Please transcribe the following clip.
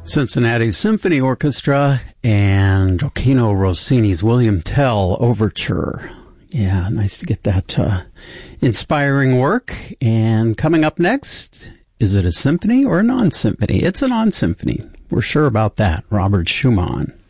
Cincinnati Symphony Orchestra and Gioacchino Rossini's William Tell Overture. Yeah, nice to get that inspiring work. And coming up next, is it a symphony or a non-symphony? It's a non-symphony. We're sure about that. Robert Schumann.